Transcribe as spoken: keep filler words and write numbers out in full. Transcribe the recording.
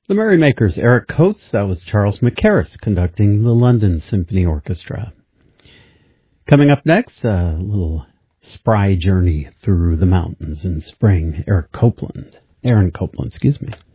The Merrymakers, Eric Coates, that was Charles McCarris conducting the London Symphony Orchestra. Coming up next, a little spry journey through the mountains in spring, Eric Copeland, Aaron Copland, excuse me.